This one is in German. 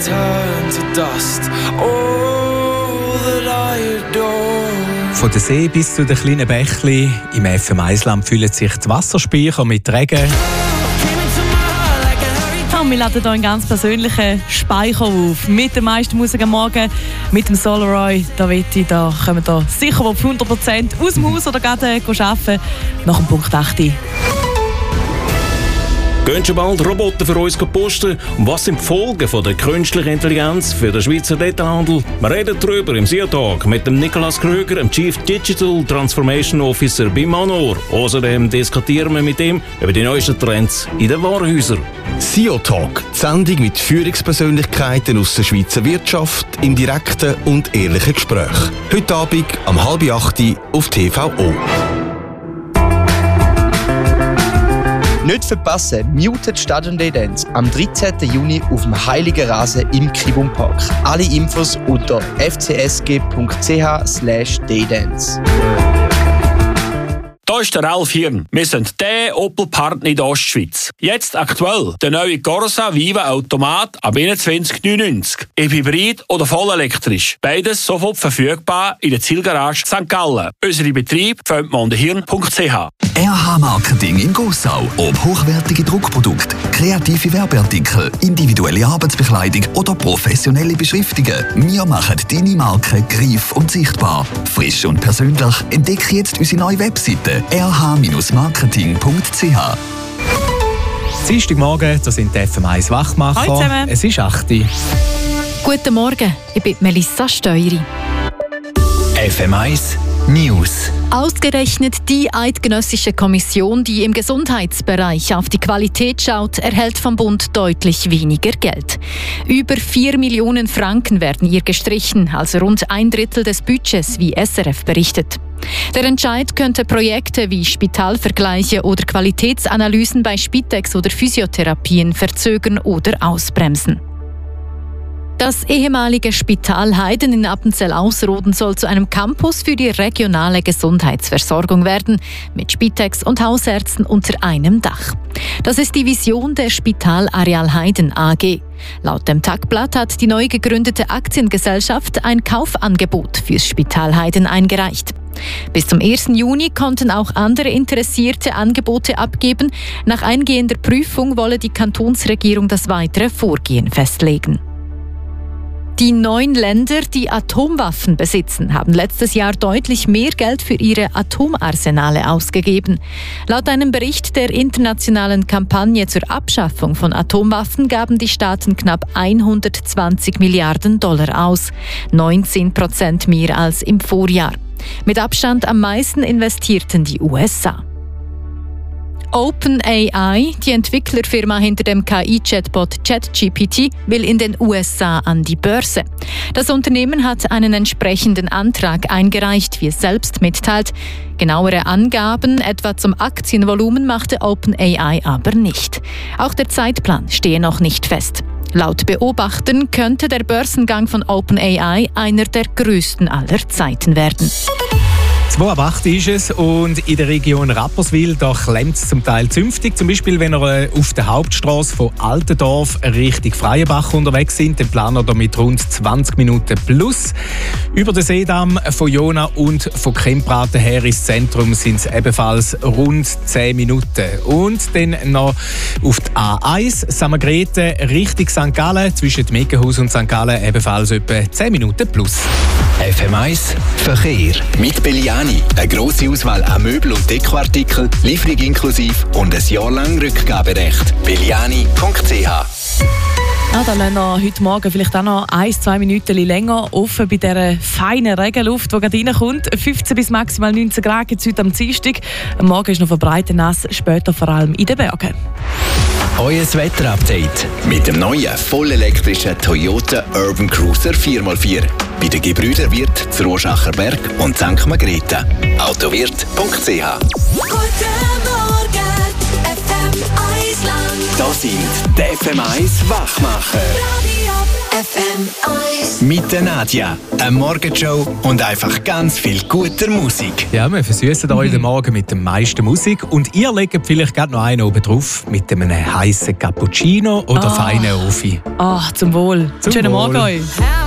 turn to dust. All that I adore. Von der See bis zu den kleinen Bächli im FM1-Land füllen sich die Wasserspeicher mit Regen. Wir laden hier einen ganz persönlichen Speicher auf. Mit der meisten Musik am Morgen, mit dem Solaroy. Da kommen wir sicher auf 100% aus dem Haus oder gerade arbeiten. Nach dem Punkt 8. Gehen schon bald Roboter für uns posten? Und was sind die Folgen von der künstlichen Intelligenz für den Schweizer Detailhandel? Wir reden darüber im SIO-Talk mit dem Nikolaus Krüger, dem Chief Digital Transformation Officer bei Manor. Außerdem diskutieren wir mit ihm über die neuesten Trends in den Warenhäusern. SIO-Talk, die Sendung mit Führungspersönlichkeiten aus der Schweizer Wirtschaft in direkten und ehrlichen Gesprächen. Heute Abend um 7:30 auf TVO. Nicht verpassen, Muted Stadion Day Dance am 13. Juni auf dem Heiligen Rasen im Kribum Park. Alle Infos unter fcsg.ch/daydance. Da ist der Ralf Hirn. Wir sind der Opel-Partner in der Ostschweiz. Jetzt aktuell der neue Corsa Viva Automat ab 21,99. Ob Hybrid oder vollelektrisch. Beides sofort verfügbar in der Zielgarage St. Gallen. Unsere Betriebe findet man unter hirn.ch. RH Marketing in Gossau. Ob hochwertige Druckprodukte, kreative Werbeartikel, individuelle Arbeitsbekleidung oder professionelle Beschriftungen. Wir machen deine Marke greif und sichtbar. Frisch und persönlich. Entdecke jetzt unsere neue Webseite rh-marketing.ch. Dienstagmorgen, das sind die FM1 Wachmacher. Hallo zusammen. Es ist 8 Uhr. Guten Morgen, ich bin Melissa Steueri. FM1 News. Ausgerechnet die eidgenössische Kommission, die im Gesundheitsbereich auf die Qualität schaut, erhält vom Bund deutlich weniger Geld. Über 4 Millionen Franken werden ihr gestrichen, also rund 1/3 des Budgets, wie SRF berichtet. Der Entscheid könnte Projekte wie Spitalvergleiche oder Qualitätsanalysen bei Spitex oder Physiotherapien verzögern oder ausbremsen. Das ehemalige Spital Heiden in Appenzell-Ausserrhoden soll zu einem Campus für die regionale Gesundheitsversorgung werden, mit Spitex und Hausärzten unter einem Dach. Das ist die Vision der Spital Areal Heiden AG. Laut dem Tagblatt hat die neu gegründete Aktiengesellschaft ein Kaufangebot fürs Spital Heiden eingereicht. Bis zum 1. Juni konnten auch andere Interessierte Angebote abgeben. Nach eingehender Prüfung wolle die Kantonsregierung das weitere Vorgehen festlegen. Die 9 Länder, die Atomwaffen besitzen, haben letztes Jahr deutlich mehr Geld für ihre Atomarsenale ausgegeben. Laut einem Bericht der internationalen Kampagne zur Abschaffung von Atomwaffen gaben die Staaten knapp 120 Milliarden Dollar aus, 19% mehr als im Vorjahr. Mit Abstand am meisten investierten die USA. OpenAI, die Entwicklerfirma hinter dem KI-Chatbot ChatGPT, will in den USA an die Börse. Das Unternehmen hat einen entsprechenden Antrag eingereicht, wie es selbst mitteilt. Genauere Angaben, etwa zum Aktienvolumen, machte OpenAI aber nicht. Auch der Zeitplan stehe noch nicht fest. Laut Beobachtern könnte der Börsengang von OpenAI einer der größten aller Zeiten werden. 2:08 ist es und in der Region Rapperswil da klemmt es zum Teil zünftig. Zum Beispiel, wenn ihr auf der Hauptstrasse von Altendorf Richtung Freienbach unterwegs sind, dann planen wir mit rund 20 Minuten plus. Über den Seedamm von Jona und von Kempraten her ins Zentrum sind es ebenfalls rund 10 Minuten. Und dann noch auf die A1 Samagrete Richtung St. Gallen, zwischen Meckenhaus und St. Gallen ebenfalls etwa 10 Minuten plus. FM1 Verkehr mit Belliani. Eine grosse Auswahl an Möbel- und Dekoartikeln, Lieferung inklusive und ein Jahr lang Rückgaberecht. Belliani.ch. Da lassen wir heute Morgen vielleicht auch noch 1-2 Minuten länger offen bei dieser feinen Regenluft, die gerade reinkommt. 15 bis maximal 19 Grad gibt es heute am Dienstag. Am Morgen ist noch verbreitet nass, später vor allem in den Bergen. Euer Wetterupdate mit dem neuen vollelektrischen Toyota Urban Cruiser 4x4. Bei den Gebrüder Wirth zu Rorschacher Berg und St. Margrethe. Autowirt.ch. Guten Morgen, FM1 Land. Das sind die FM1 Wachmacher. Radio FM. Mit der Nadja, eine Morgenshow und einfach ganz viel guter Musik. Ja, wir versüßen euch den Morgen mit der meisten Musik und ihr legt vielleicht gerade noch einen oben drauf mit einem heißen Cappuccino oder feinen Offi. Zum Wohl. Schönen Morgen euch.